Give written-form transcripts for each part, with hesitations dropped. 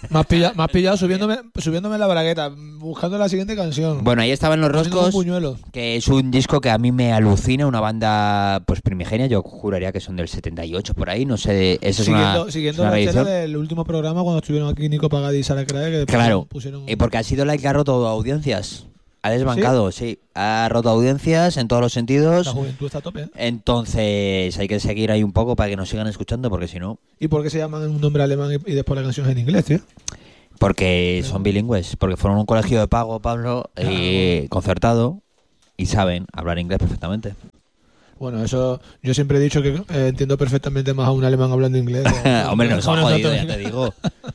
Me has pillado subiéndome la bragueta, buscando la siguiente canción. Bueno, ahí estaban Los Roscos, Puñuelo. que es un disco que a mí me alucina, una banda pues primigenia, yo juraría que son del 78 por ahí, no sé, eso Siguiendo es la una tela edición. del último programa cuando estuvieron aquí Nico Pagadi y Sara Crae, que después Claro, pusieron... porque ha sido la que ha roto audiencias. Ha desbancado, sí. Ha roto audiencias en todos los sentidos. La juventud está a tope, ¿eh? Entonces hay que seguir ahí un poco para que nos sigan escuchando, porque si no... ¿Y por qué se llaman un nombre alemán y después la canción es en inglés, tío? Porque son bilingües, porque fueron a un colegio de pago, Pablo, concertado, y saben hablar inglés perfectamente. Bueno, eso yo siempre he dicho que entiendo perfectamente más a un alemán hablando inglés. Hombre, nos ha jodido, ya te digo.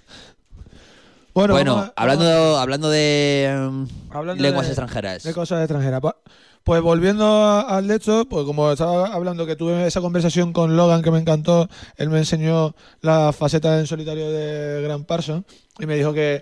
Bueno, hablando de lenguas extranjeras. De cosas extranjeras. Pues volviendo al hecho, pues como estaba hablando que tuve esa conversación con Logan que me encantó, él me enseñó la faceta en solitario de Graham Parsons y me dijo que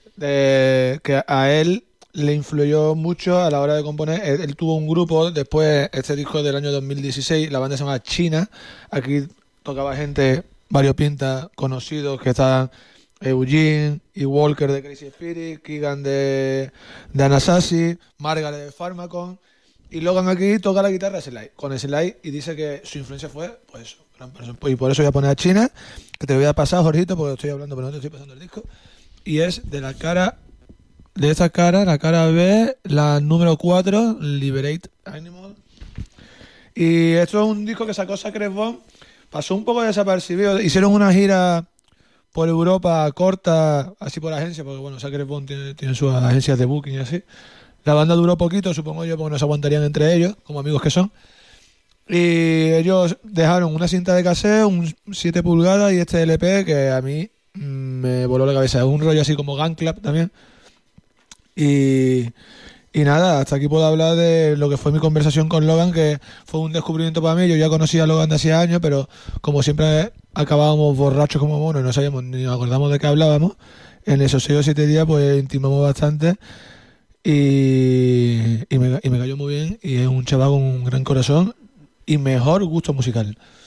a él le influyó mucho a la hora de componer. Él tuvo un grupo, después este disco es del año 2016, la banda se llama China, aquí tocaba gente variopinta, conocidos que estaban... Eugene y Walker de Crazy Spirit, Keegan de Anasazi, Margaret de Pharmacon, y Logan aquí toca la guitarra con Sly y dice que su influencia fue pues eso, y por eso voy a poner a China, que te lo voy a pasar, Jorgito, porque estoy hablando pero no te estoy pasando el disco, y es de la cara la cara B, la número 4, Liberate Animal, y esto es un disco que sacó Sacred Bomb, pasó un poco desapercibido, hicieron una gira por Europa corta, así por agencia, porque bueno, Sacred Bomb tiene sus agencias de booking y así. La banda duró poquito, supongo yo, porque no se aguantarían entre ellos, como amigos que son. Y ellos dejaron una cinta de cassette, un 7 pulgadas y este LP que a mí me voló la cabeza. Es un rollo así como Gun Club también. Y nada, hasta aquí puedo hablar de lo que fue mi conversación con Logan, que fue un descubrimiento para mí. Yo ya conocía a Logan de hacía años, pero como siempre acabábamos borrachos como monos y no sabíamos ni nos acordamos de qué hablábamos, en esos 6 o 7 días pues intimamos bastante y me cayó muy bien y es un chaval con un gran corazón y mejor gusto musical.